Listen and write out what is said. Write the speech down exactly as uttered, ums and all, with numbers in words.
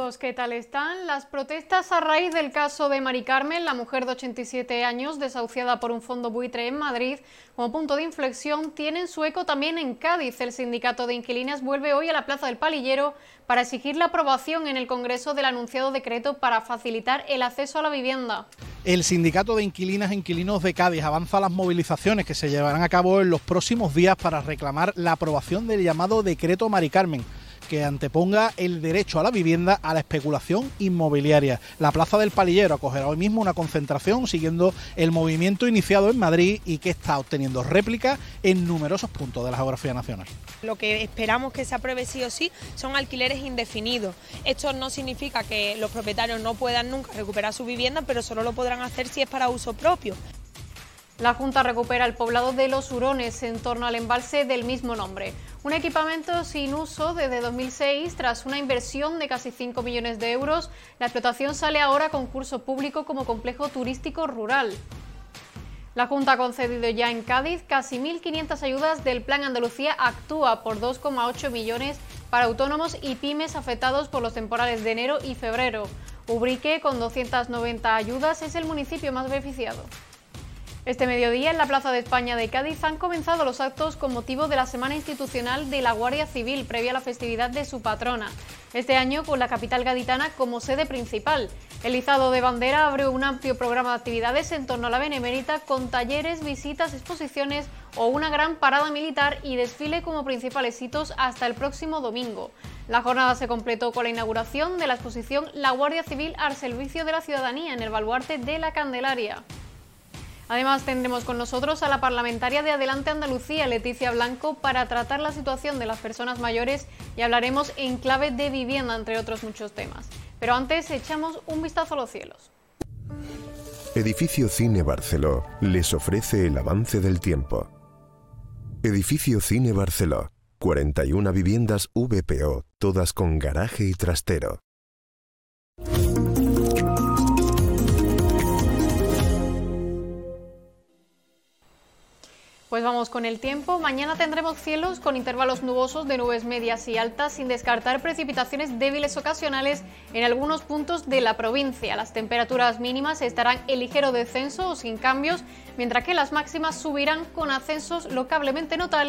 amigos, ¿qué tal están? Las protestas a raíz del caso de Mari Carmen, la mujer de ochenta y siete años desahuciada por un fondo buitre en Madrid, como punto de inflexión, tienen su eco también en Cádiz. El sindicato de inquilinas vuelve hoy a la Plaza del Palillero para exigir la aprobación en el Congreso del anunciado decreto para facilitar el acceso a la vivienda. El sindicato de inquilinas e inquilinos de Cádiz avanza las movilizaciones que se llevarán a cabo en los próximos días para reclamar la aprobación del llamado decreto Mari Carmen, que anteponga el derecho a la vivienda a la especulación inmobiliaria. La Plaza del Palillero acogerá hoy mismo una concentración siguiendo el movimiento iniciado en Madrid y que está obteniendo réplica en numerosos puntos de la geografía nacional. Lo que esperamos que se apruebe sí o sí son alquileres indefinidos. Esto no significa que los propietarios no puedan nunca recuperar su vivienda, pero solo lo podrán hacer si es para uso propio. La Junta recupera el poblado de Los Hurones en torno al embalse del mismo nombre. Un equipamiento sin uso desde dos mil seis, tras una inversión de casi cinco millones de euros, la explotación sale ahora a concurso público como complejo turístico rural. La Junta ha concedido ya en Cádiz casi mil quinientas ayudas del Plan Andalucía Actúa por dos coma ocho millones para autónomos y pymes afectados por los temporales de enero y febrero. Ubrique, con doscientas noventa ayudas, es el municipio más beneficiado. Este mediodía, en la Plaza de España de Cádiz, han comenzado los actos con motivo de la Semana Institucional de la Guardia Civil, previa a la festividad de su patrona. Este año, con la capital gaditana como sede principal. El izado de bandera abre un amplio programa de actividades en torno a la Benemérita, con talleres, visitas, exposiciones o una gran parada militar y desfile como principales hitos hasta el próximo domingo. La jornada se completó con la inauguración de la exposición La Guardia Civil al servicio de la ciudadanía en el baluarte de la Candelaria. Además, tendremos con nosotros a la parlamentaria de Adelante Andalucía, Leticia Blanco, para tratar la situación de las personas mayores y hablaremos en clave de vivienda, entre otros muchos temas. Pero antes, echamos un vistazo a los cielos. Edificio Cine Barceló les ofrece el avance del tiempo. Edificio Cine Barceló, cuarenta y una viviendas V P O, todas con garaje y trastero. Pues vamos con el tiempo. Mañana tendremos cielos con intervalos nubosos de nubes medias y altas, sin descartar precipitaciones débiles ocasionales en algunos puntos de la provincia. Las temperaturas mínimas estarán en ligero descenso o sin cambios, mientras que las máximas subirán con ascensos localmente notables